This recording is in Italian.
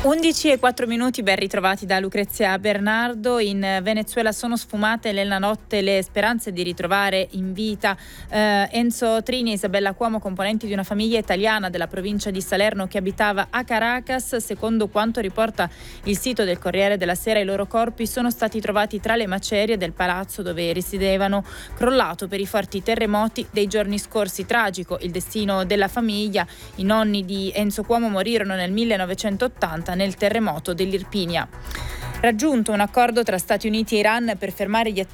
11:04, ben ritrovati da Lucrezia Bernardo. In Venezuela sono sfumate nella notte le speranze di ritrovare in vita Enzo Trini e Isabella Cuomo, componenti di una famiglia italiana della provincia di Salerno che abitava a Caracas. Secondo quanto riporta il sito del Corriere della Sera, i loro corpi sono stati trovati tra le macerie del palazzo dove risiedevano, crollato per i forti terremoti dei giorni scorsi. Tragico il destino della famiglia. I nonni di Enzo Cuomo morirono nel 1980 nel terremoto dell'Irpinia. Raggiunto un accordo tra Stati Uniti e Iran per fermare gli